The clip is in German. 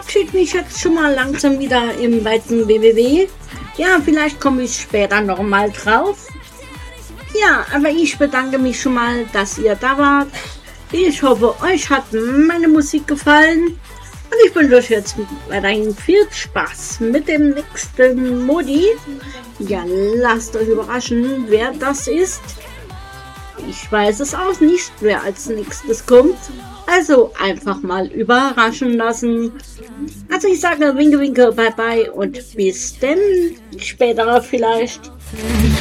verabschiede mich jetzt schon mal langsam wieder im weiten WWW. Ja, vielleicht komme ich später nochmal drauf. Ja, aber ich bedanke mich schon mal, dass ihr da wart. Ich hoffe, euch hat meine Musik gefallen. Und ich wünsche euch jetzt weiterhin viel Spaß mit dem nächsten Modi. Ja, lasst euch überraschen, wer das ist. Ich weiß es auch nicht, wer als nächstes kommt. Also einfach mal überraschen lassen. Also ich sage winke, winke, bye bye und bis denn. Später vielleicht.